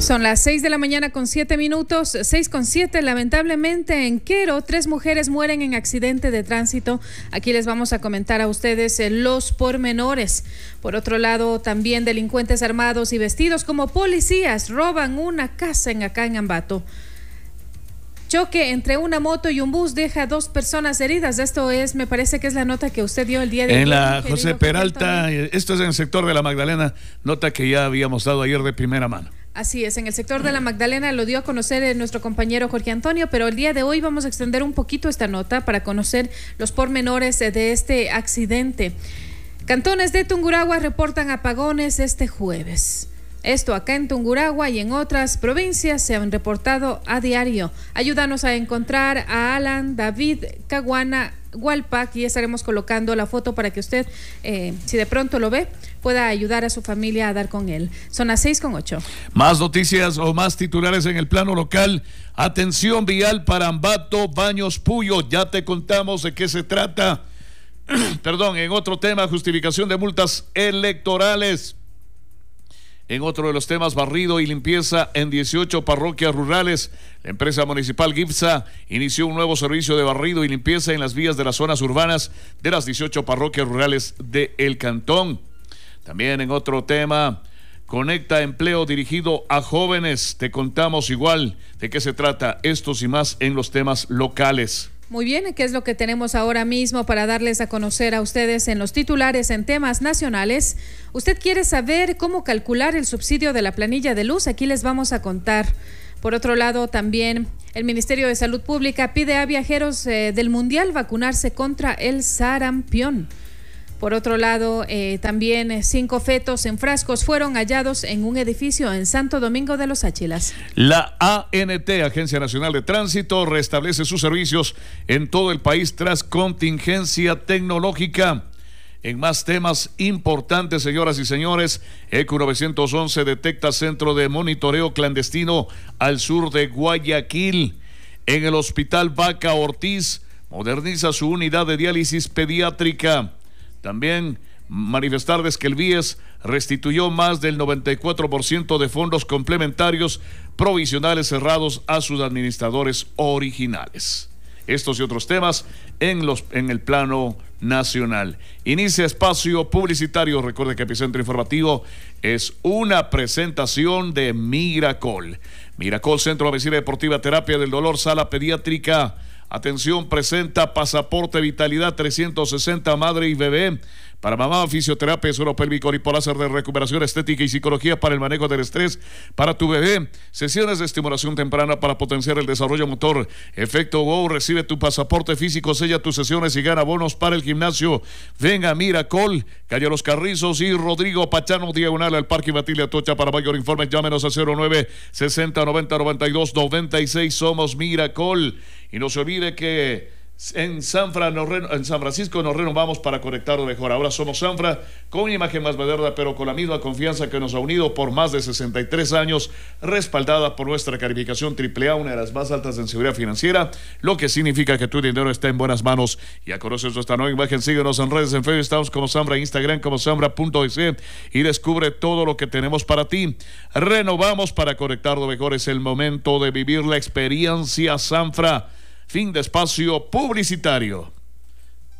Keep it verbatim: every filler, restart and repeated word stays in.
Son las seis de la mañana con siete minutos, seis con siete. Lamentablemente en Quero, tres mujeres mueren en accidente de tránsito. Aquí les vamos a comentar a ustedes eh, los pormenores. Por otro lado, también delincuentes armados y vestidos como policías roban una casa en acá en Ambato. Choque entre una moto y un bus deja dos personas heridas. Esto es, me parece que es la nota que usted dio el día de ayer. En la José Peralta, esto es en el sector de la Magdalena, nota que ya habíamos dado ayer de primera mano. Así es, en el sector de la Magdalena lo dio a conocer nuestro compañero Jorge Antonio, pero el día de hoy vamos a extender un poquito esta nota para conocer los pormenores de este accidente. Cantones de Tungurahua reportan apagones este jueves. Esto acá en Tungurahua y en otras provincias se han reportado a diario. Ayúdanos a encontrar a Alan David Caguana Hualpa. Aquí estaremos colocando la foto para que usted, eh, si de pronto lo ve, pueda ayudar a su familia a dar con él. Son las seis con ocho. Más noticias o más titulares en el plano local. Atención vial para Ambato, Baños, Puyo. Ya te contamos de qué se trata. Perdón, en otro tema, justificación de multas electorales. En otro de los temas, barrido y limpieza en dieciocho parroquias rurales. La empresa municipal GIPSA inició un nuevo servicio de barrido y limpieza en las vías de las zonas urbanas de las dieciocho parroquias rurales del cantón. También en otro tema, Conecta Empleo dirigido a jóvenes. Te contamos igual de qué se trata, estos y más en los temas locales. Muy bien, ¿qué es lo que tenemos ahora mismo para darles a conocer a ustedes en los titulares en temas nacionales? ¿Usted quiere saber cómo calcular el subsidio de la planilla de luz? Aquí les vamos a contar. Por otro lado, también el Ministerio de Salud Pública pide a viajeros eh, del Mundial vacunarse contra el sarampión. Por otro lado, eh, también eh, cinco fetos en frascos fueron hallados en un edificio en Santo Domingo de los Áchilas. La A N T, Agencia Nacional de Tránsito, restablece sus servicios en todo el país tras contingencia tecnológica. En más temas importantes, señoras y señores, E Q novecientos once detecta centro de monitoreo clandestino al sur de Guayaquil. En el Hospital Vaca Ortiz moderniza su unidad de diálisis pediátrica. También manifestarles que el B I E S restituyó más del noventa y cuatro por ciento de fondos complementarios provisionales cerrados a sus administradores originales. Estos y otros temas en, los, en el plano nacional. Inicia espacio publicitario. Recuerde que Epicentro Informativo es una presentación de Miracol. Miracol, Centro de Medicina Deportiva, Terapia del Dolor, Sala Pediátrica. Atención, presenta Pasaporte Vitalidad trescientos sesenta Madre y Bebé. Para mamá, fisioterapia, suelo pélvico, lipoláser de recuperación estética y psicología para el manejo del estrés. Para tu bebé, sesiones de estimulación temprana para potenciar el desarrollo motor. Efecto Go, recibe tu pasaporte físico, sella tus sesiones y gana bonos para el gimnasio. Venga, Miracol, calle Los Carrizos y Rodrigo Pachano, diagonal al Parque Matilde Atocha. Para mayor informe, llámenos a cero nueve sesenta noventa noventa y dos noventa y seis. Somos Miracol. Y no se olvide que en San, Fran, nos re, en San Francisco nos renovamos para conectarlo mejor. Ahora somos Sanfra, con una imagen más moderna, pero con la misma confianza que nos ha unido por más de sesenta y tres años, respaldada por nuestra calificación triple A, una de las más altas en seguridad financiera, lo que significa que tu dinero está en buenas manos. Ya conoces nuestra nueva imagen, síguenos en redes, en Facebook estamos como Sanfra, Instagram como Sanfra punto es y descubre todo lo que tenemos para ti. Renovamos para conectarlo mejor, es el momento de vivir la experiencia Sanfra. Fin de espacio publicitario.